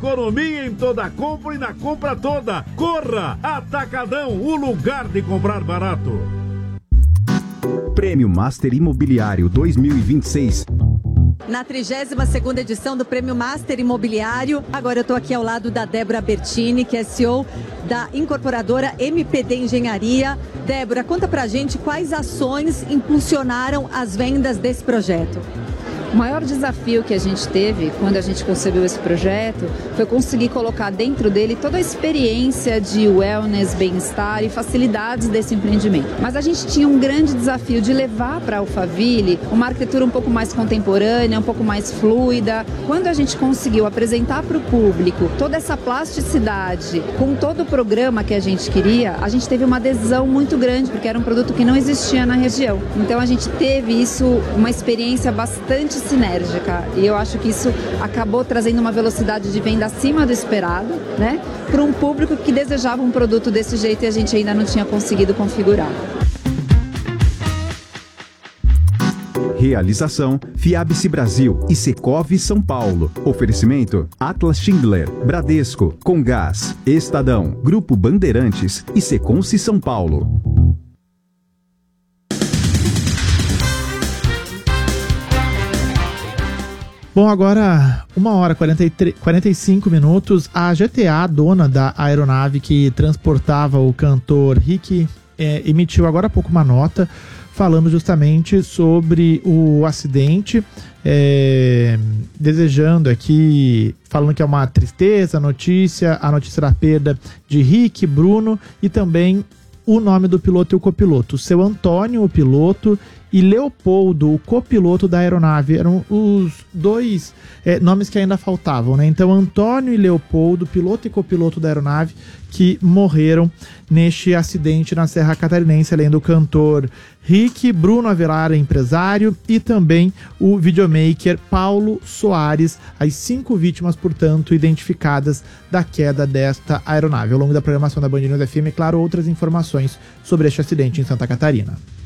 Economia em toda compra e na compra toda. Corra! Atacadão, o lugar de comprar barato. Prêmio Master Imobiliário 2026. Na 32ª edição do Prêmio Master Imobiliário, agora eu estou aqui ao lado da Débora Bertini, que é CEO da incorporadora MPD Engenharia. Débora, conta pra gente quais ações impulsionaram as vendas desse projeto. O maior desafio que a gente teve quando a gente concebeu esse projeto foi conseguir colocar dentro dele toda a experiência de wellness, bem-estar e facilidades desse empreendimento. Mas a gente tinha um grande desafio de levar para a Alphaville uma arquitetura um pouco mais contemporânea, um pouco mais fluida. Quando a gente conseguiu apresentar para o público toda essa plasticidade com todo o programa que a gente queria, a gente teve uma adesão muito grande, porque era um produto que não existia na região. Então a gente teve uma experiência bastante sinérgica, e eu acho que isso acabou trazendo uma velocidade de venda acima do esperado, né, para um público que desejava um produto desse jeito e a gente ainda não tinha conseguido configurar. Realização Fiabice Brasil e Secov São Paulo. Oferecimento Atlas Schindler, Bradesco, Comgás, Estadão, Grupo Bandeirantes e Seconce São Paulo. Bom, agora 1h45. A GTA, dona da aeronave que transportava o cantor Rick, emitiu agora há pouco uma nota falando justamente sobre o acidente, desejando aqui, falando que é uma tristeza a notícia da perda de Rick, Bruno e também o nome do piloto e o copiloto. Seu Antônio, o piloto, e Leopoldo, o copiloto da aeronave. Eram os dois nomes que ainda faltavam, né? Então, Antônio e Leopoldo, piloto e copiloto da aeronave, que morreram neste acidente na Serra Catarinense, além do cantor Rick, Bruno Avelar, empresário, e também o videomaker Paulo Soares, as 5 vítimas, portanto, identificadas da queda desta aeronave. Ao longo da programação da Band News FM, claro, outras informações sobre este acidente em Santa Catarina.